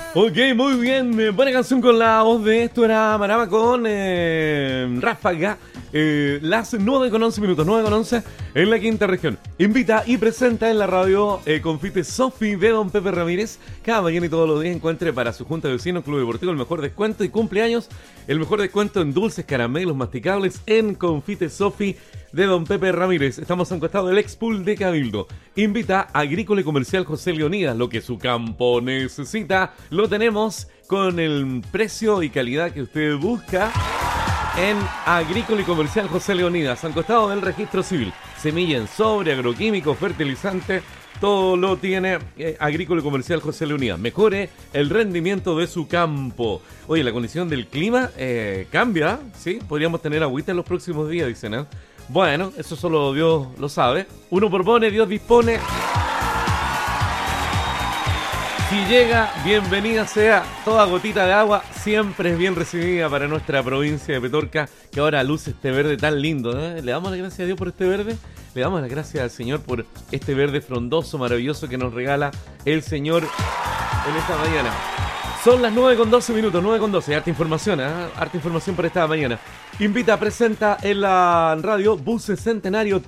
Ok, muy bien. Buena canción con la voz de Esto era Marama con Ráfaga. Las 9:11 minutos, 9:11 en la quinta región. Invita y presenta en la radio Confite Sofi de Don Pepe Ramírez. Cada mañana y todos los días encuentre para su junta de vecinos, club deportivo, el mejor descuento y cumpleaños. El mejor descuento en dulces, caramelos, masticables en Confite Sofi de Don Pepe Ramírez. Estamos a un costado del Expool de Cabildo. Invita Agrícola y Comercial José Leonidas. Lo que su campo necesita lo tenemos con el precio y calidad que usted busca en Agrícola y Comercial José Leonidas, al costado del Registro Civil. Semilla en sobre, agroquímicos, fertilizante, todo lo tiene Agrícola y Comercial José Leonidas. Mejore el rendimiento de su campo. Oye, la condición del clima cambia, ¿sí? Podríamos tener agüita en los próximos días, dicen, ¿eh? Bueno, eso solo Dios lo sabe. Uno propone, Dios dispone. Si llega, bienvenida sea. Toda gotita de agua siempre es bien recibida para nuestra provincia de Petorca, que ahora luce este verde tan lindo, ¿eh? Le damos las gracias a Dios por este verde. Le damos las gracias al Señor por este verde frondoso, maravilloso que nos regala el Señor en esta mañana. Son las 9:12 minutos, 9:12. Harta información, harta información para esta mañana. Invita, presenta en la radio Buses Centenario,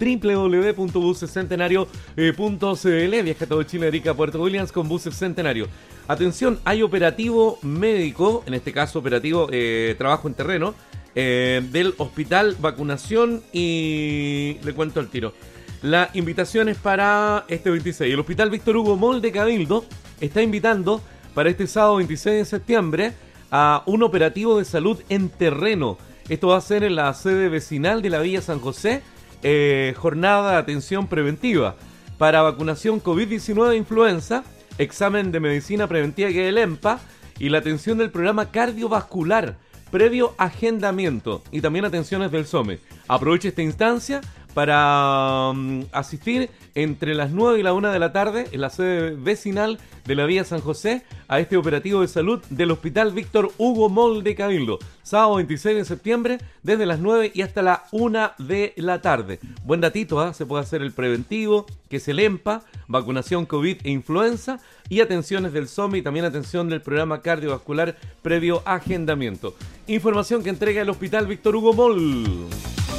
www.busescentenario.cl. Viaja a todo Chile, Arica, Puerto Williams con Buses Centenario. Atención, hay operativo médico, en este caso operativo trabajo en terreno, del hospital, vacunación y le cuento al tiro. La invitación es para este 26. El Hospital Víctor Hugo Moll de Cabildo está invitando para este sábado 26 de septiembre a un operativo de salud en terreno. Esto va a ser en la sede vecinal de la Villa San José, jornada de atención preventiva para vacunación COVID-19 e influenza, examen de medicina preventiva que es el EMPA y la atención del programa cardiovascular previo agendamiento y también atenciones del SOME. Aproveche esta instancia para asistir entre las 9 y la 1 de la tarde en la sede vecinal de la Villa San José a este operativo de salud del Hospital Víctor Hugo Moll de Cabildo. Sábado 26 de septiembre desde las 9 y hasta la 1 de la tarde. Buen datito, se puede hacer el preventivo, que es el EMPA, vacunación COVID e influenza y atenciones del SOME y también atención del programa cardiovascular previo agendamiento. Información que entrega el Hospital Víctor Hugo Moll.